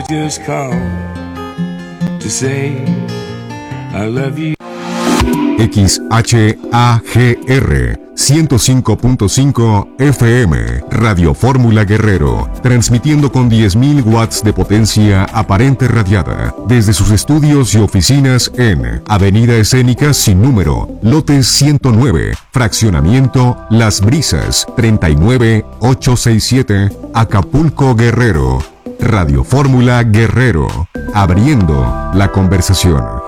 just called to say I love you. XHAGR 105.5 FM, Radio Fórmula Guerrero, transmitiendo con 10.000 watts de potencia aparente radiada, desde sus estudios y oficinas en Avenida Escénica sin número, lote 109, fraccionamiento Las Brisas, 39867, Acapulco, Guerrero. Radio Fórmula Guerrero, abriendo la conversación.